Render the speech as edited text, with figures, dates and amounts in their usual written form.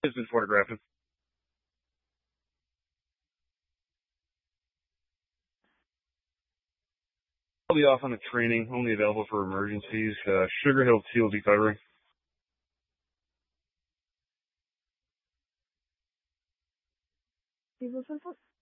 Has been photographing. I'll be off on a training, only available for emergencies. Sugar Hill TLD covering. People